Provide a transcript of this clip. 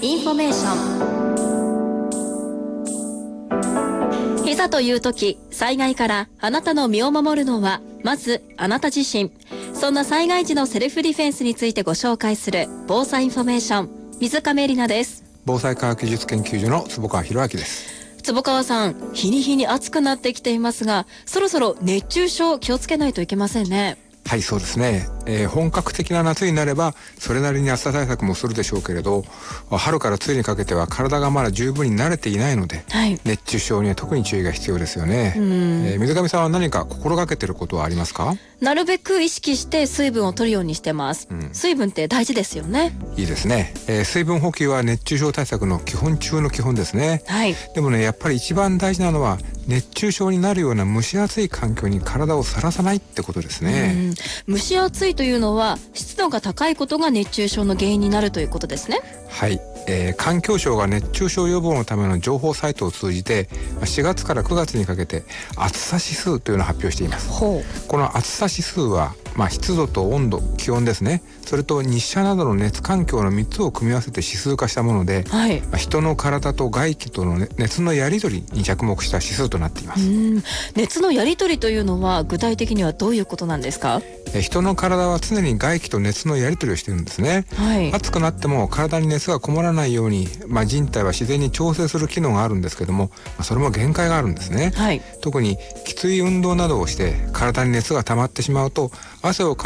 インフォメーション。いざという時、災害からあなたの身を守るのはまずあなた自身。そんな災害時のセルフディフェンスについてご紹介する防災インフォメーション、水亀里奈です。 防災科学技術研究所の坪川博明です。 坪川さん、日に日に暑くなってきていますが、そろそろ熱中症気をつけないといけませんね。 はい、そうですね、本格的な夏になればそれなりに暑さ対策もするでしょうけれど、春から梅雨にかけては体がまだ十分に慣れていないので、はい、熱中症には特に注意が必要ですよね。水上さんは何か心がけていることはありますか？ なるべく意識して水分を取るようにしてます。水分って大事ですよね。 いいですね、水分補給は熱中症対策の基本中の基本ですね。はい、でもね、やっぱり一番大事なのは熱中症になるような蒸し暑い環境に体をさらさないってことですね。 蒸し暑いというのは湿度が高いことが熱中症の原因になるということですね。 はい、環境省が熱中症予防のための情報サイトを通じて4月から9月にかけて暑さ指数というのを発表しています。この暑さ指数は湿度と温度、気温ですね、それと日射などの熱環境の3つを組み合わせて指数化したもので、はい、人の体と外気との熱のやり取りに着目した指数となっています。 熱のやり取りというのは具体的にはどういうことなんですか？ 人の体は常に外気と熱のやり取りをしているんですね。はい、暑くなっても体に熱がこもらないように、人体は自然に調整する機能があるんですけども、それも限界があるんですね。はい、特にきつい運動などをして体に熱が溜まってしまうと汗をか